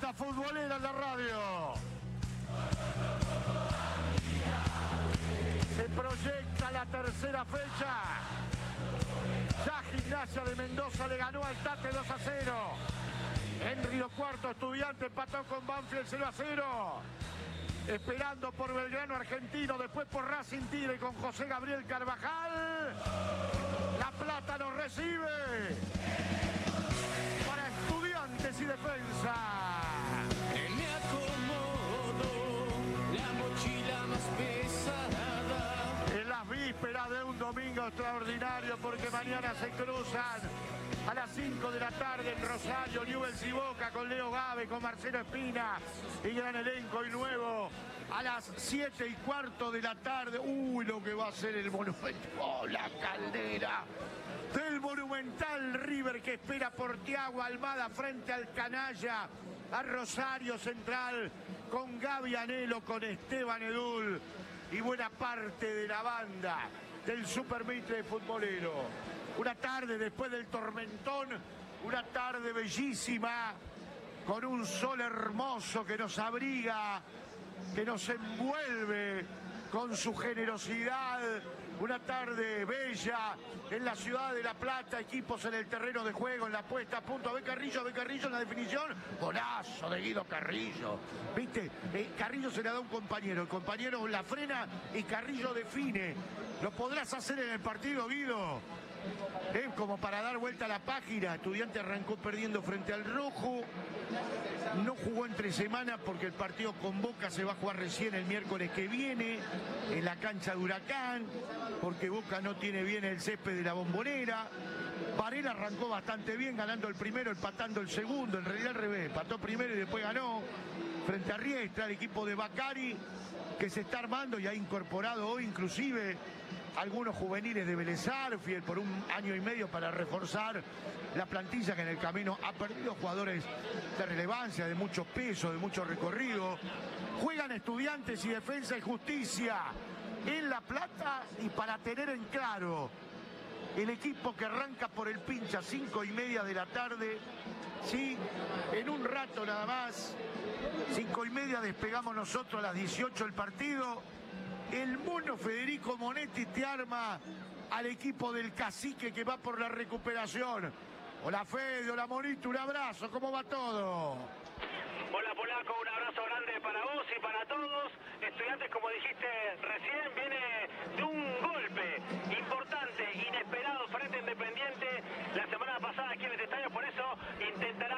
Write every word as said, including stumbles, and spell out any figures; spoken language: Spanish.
Onda Futbolera en la radio. Se proyecta la tercera fecha. Ya Gimnasia de Mendoza le ganó al Tate dos a cero. En Río Cuarto, Estudiante empató con Banfield cero a cero. Esperando por Belgrano Argentino, después por Racing Tigre con José Gabriel Carvajal. La Plata nos recibe. Para Estudiantes y Defensa. Me acomodo la mochila más pesada. En las vísperas de un domingo extraordinario, porque mañana se cruzan a las cinco de la tarde en Rosario, Newell's y Boca con Leo Gávez, con Marcelo Espina y gran elenco y nuevo. A las siete y cuarto de la tarde, uy, lo que va a ser el Monumental, oh, la caldera del Monumental River que espera por Thiago Almada frente al canalla, a Rosario Central con Gaby Anhelo, con Esteban Edul y buena parte de la banda del Super Mitre Futbolero. Una tarde después del tormentón, una tarde bellísima, con un sol hermoso que nos abriga, que nos envuelve con su generosidad. Una tarde bella en la ciudad de La Plata, equipos en el terreno de juego, en la puesta a punto. A ver Carrillo, a ver Carrillo en la definición. Golazo de Guido Carrillo. ¿Viste? Eh, Carrillo se la da a un compañero, el compañero la frena y Carrillo define. ¿Lo podrás hacer en el partido, Guido? Es como para dar vuelta a la página. Estudiante arrancó perdiendo frente al Rojo. No jugó entre semanas porque el partido con Boca se va a jugar recién el miércoles que viene en la cancha de Huracán, porque Boca no tiene bien el césped de la Bombonera. Varela arrancó bastante bien, ganando el primero, empatando el segundo. En realidad al revés, empató primero y después ganó frente a Riestra, el equipo de Bacari, que se está armando y ha incorporado hoy inclusive algunos juveniles de Vélez Sarsfield por un año y medio para reforzar la plantilla, que en el camino ha perdido jugadores de relevancia, de mucho peso, de mucho recorrido. Juegan Estudiantes y Defensa y Justicia en La Plata, y para tener en claro el equipo que arranca por el pincha, cinco y media de la tarde, sí, en un rato nada más, cinco y media despegamos nosotros, a las dieciocho el partido. El mono Federico Monetti te arma al equipo del Cacique que va por la recuperación. Hola Fede, hola Monito, un abrazo, ¿cómo va todo? Hola Polaco, un abrazo grande para vos y para todos. Estudiantes, como dijiste recién, viene de un golpe importante, inesperado frente a Independiente la semana pasada aquí en este estadio, por eso intentará